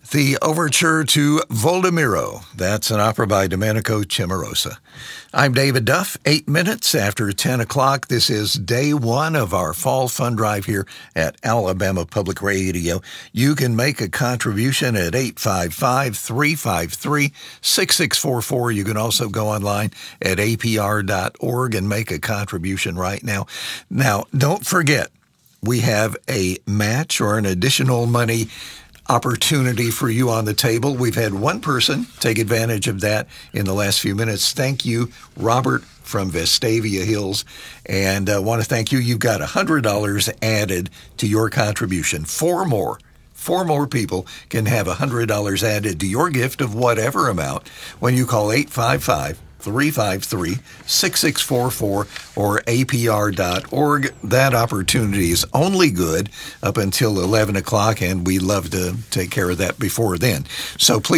The Overture to Voldemiro. That's an opera by Domenico Cimarosa. I'm David Duff. 8 minutes after 10 o'clock. This is day one of our fall fund drive here at Alabama Public Radio. You can make a contribution at 855-353-6644. You can also go online at apr.org and make a contribution right now. Now, don't forget, we have a match or an additional money opportunity for you on the table. We've had one person take advantage of that in the last few minutes. Thank you, Robert from Vestavia Hills. And I want to thank you. You've got $100 added to your contribution. Four more people can have $100 added to your gift of whatever amount when you call 855-353-6644 or apr.org. That opportunity is only good up until 11 o'clock, and we love to take care of that before then. So please